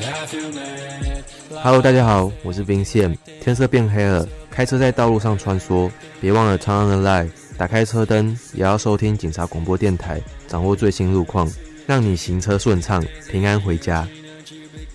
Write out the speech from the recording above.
Hello， 大家好，我是冰线。天色变黑了，开车在道路上穿梭，别忘了 turn on the light， 打开车灯，也要收听警察广播电台，掌握最新路况，让你行车顺畅，平安回家。